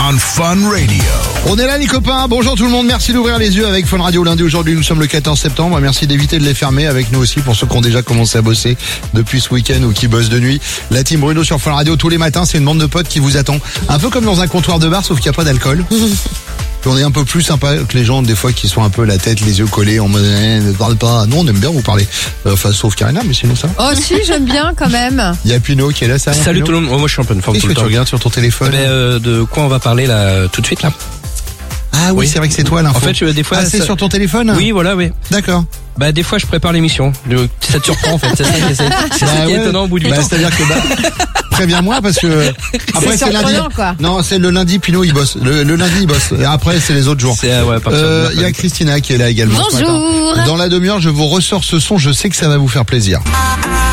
on Fun Radio. On est là les copains, bonjour tout le monde, merci d'ouvrir les yeux avec Fun Radio lundi. Aujourd'hui nous sommes le 14 septembre, merci d'éviter de les fermer avec nous aussi pour ceux qui ont déjà commencé à bosser depuis ce week-end ou qui bossent de nuit. La team Bruno sur Fun Radio tous les matins, c'est une bande de potes qui vous attend. Un peu comme dans un comptoir de bar sauf qu'il n'y a pas d'alcool. On est un peu plus sympa que les gens des fois qui sont un peu la tête, les yeux collés en mode ne parle pas. Non, on aime bien vous parler. Enfin sauf Karina, mais sinon ça. Oh si, j'aime bien quand même. Il y a Pino qui est là, ça. Salut Pino. tout le monde. Moi je suis en pleine forme tout le temps. Qu'est-ce que tu regardes sur ton téléphone? De quoi on va parler là tout de suite là? Ah oui, c'est vrai que c'est toi l'info. En fait, des fois. C'est sur ton téléphone? Oui, voilà, oui. D'accord. Des fois je prépare l'émission. Ça te surprend en fait. C'est ça qui est étonnant au bout du temps. C'est-à-dire que préviens-moi parce que après c'est lundi. Quoi. Non, c'est le lundi. Pino il bosse. Le lundi il bosse. Et après c'est les autres jours. Il y a Christina qui est là également. Bonjour. Dans la demi-heure, je vous ressors ce son. Je sais que ça va vous faire plaisir.